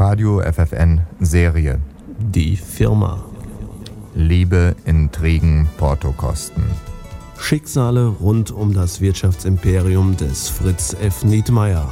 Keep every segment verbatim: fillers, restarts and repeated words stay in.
Radio F F N Serie. Die Firma. Liebe, Intrigen, Portokosten. Schicksale rund um das Wirtschaftsimperium des Fritz F. Nietmeyer.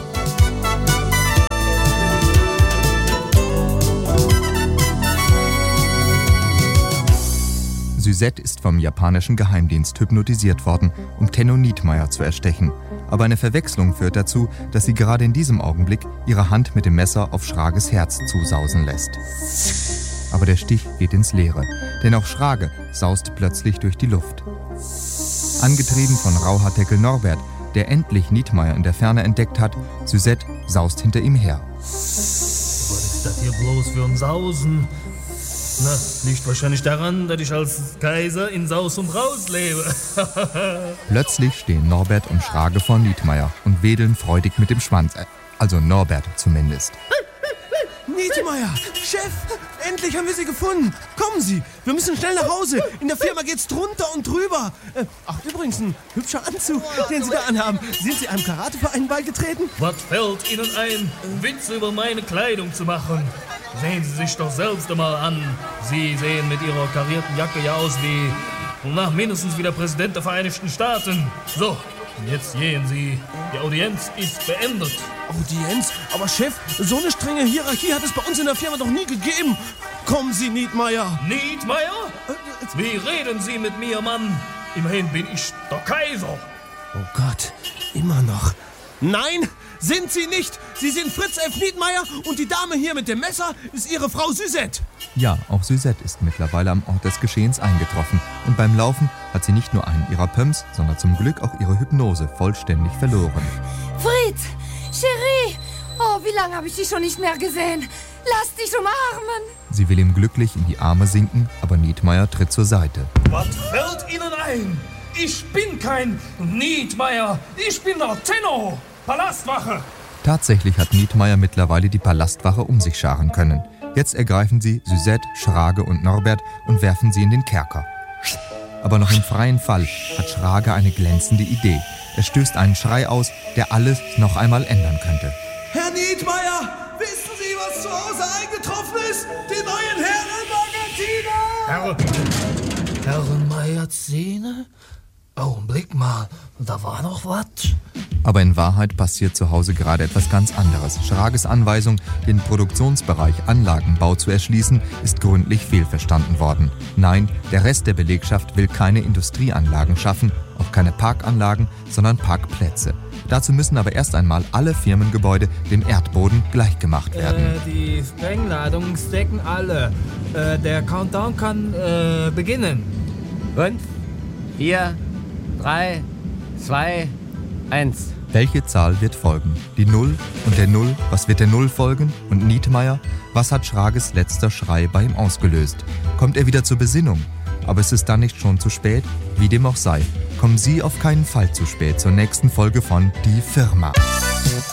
Suzette ist vom japanischen Geheimdienst hypnotisiert worden, um Tenno Nietmeyer zu erstechen. Aber eine Verwechslung führt dazu, dass sie gerade in diesem Augenblick ihre Hand mit dem Messer auf Schrages Herz zusausen lässt. Aber der Stich geht ins Leere, denn auch Schrage saust plötzlich durch die Luft. Angetrieben von Rauhaardeckel Norbert, der endlich Nietmeyer in der Ferne entdeckt hat, Suzette saust hinter ihm her. Was ist das hier bloß für ein Sausen? Na, liegt wahrscheinlich daran, dass ich als Kaiser in Saus und Braus lebe. Plötzlich stehen Norbert und Schrage vor Nietmeyer und wedeln freudig mit dem Schwanz. Also Norbert zumindest. Nietmeyer, Chef, endlich haben wir Sie gefunden. Kommen Sie, wir müssen schnell nach Hause. In der Firma geht's drunter und drüber. Äh, ach, übrigens, ein hübscher Anzug, den Sie da anhaben. Sind Sie einem Karateverein beigetreten? Was fällt Ihnen ein, Witze über meine Kleidung zu machen? Sehen Sie sich doch selbst einmal an. Sie sehen mit Ihrer karierten Jacke ja aus wie, na, mindestens wie der Präsident der Vereinigten Staaten. So, jetzt gehen Sie. Die Audienz ist beendet. Audienz? Aber Chef, so eine strenge Hierarchie hat es bei uns in der Firma doch nie gegeben. Kommen Sie, Nietmeyer. Nietmeyer? Wie reden Sie mit mir, Mann? Immerhin bin ich der Kaiser. Oh Gott, immer noch. Nein, sind Sie nicht. Sie sind Fritz F. Nietmeyer und die Dame hier mit dem Messer ist Ihre Frau Suzette. Ja, auch Suzette ist mittlerweile am Ort des Geschehens eingetroffen. Und beim Laufen hat sie nicht nur einen ihrer Pumps, sondern zum Glück auch ihre Hypnose vollständig verloren. Fritz, Chérie, oh, wie lange habe ich dich schon nicht mehr gesehen? Lass dich umarmen. Sie will ihm glücklich in die Arme sinken, aber Nietmeyer tritt zur Seite. Was fällt Ihnen ein? Ich bin kein Nietmeyer, ich bin der Tenno, Palastwache. Tatsächlich hat Nietmeyer mittlerweile die Palastwache um sich scharen können. Jetzt ergreifen sie Suzette, Schrage und Norbert und werfen sie in den Kerker. Aber noch im freien Fall hat Schrage eine glänzende Idee. Er stößt einen Schrei aus, der alles noch einmal ändern könnte. Herr Nietmeyer, wissen Sie, was zu Hause eingetroffen ist? Die neuen Herrenmagazine! Herr, Herrenmagazine? Augenblick mal, da war noch was. Aber in Wahrheit passiert zu Hause gerade etwas ganz anderes. Schrages Anweisung, den Produktionsbereich Anlagenbau zu erschließen, ist gründlich fehlverstanden worden. Nein, der Rest der Belegschaft will keine Industrieanlagen schaffen, auch keine Parkanlagen, sondern Parkplätze. Dazu müssen aber erst einmal alle Firmengebäude dem Erdboden gleichgemacht werden. Äh, die Sprengladungen stecken alle. Äh, der Countdown kann äh, beginnen. Fünf, vier, drei, zwei, eins. Welche Zahl wird folgen? Die Null? Und der Null? Was wird der Null folgen? Und Nietmeyer? Was hat Schrages letzter Schrei bei ihm ausgelöst? Kommt er wieder zur Besinnung? Aber ist es dann nicht schon zu spät? Wie dem auch sei, kommen Sie auf keinen Fall zu spät zur nächsten Folge von Die Firma.